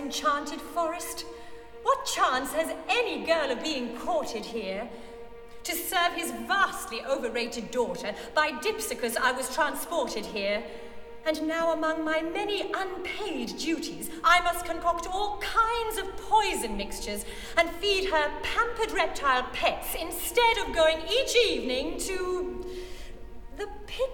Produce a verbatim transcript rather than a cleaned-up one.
enchanted forest? What chance has any girl of being courted here? To serve his vastly overrated daughter, by Dipsacus I was transported here. And now among my many unpaid duties, I must concoct all kinds of poison mixtures and feed her pampered reptile pets instead of going each evening to the picnic.